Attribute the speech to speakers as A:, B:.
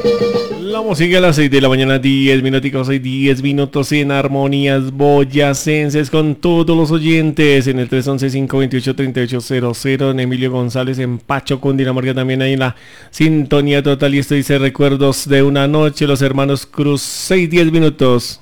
A: La música a las 6 de la mañana, 10 minutos, 10 minutos en Armonías Boyacenses con todos los oyentes en el 311-528-3800, en Emilio González en Pacho, Cundinamarca, también ahí en la sintonía total. Y esto dice recuerdos de una noche, los hermanos Cruz, 6, 10 minutos.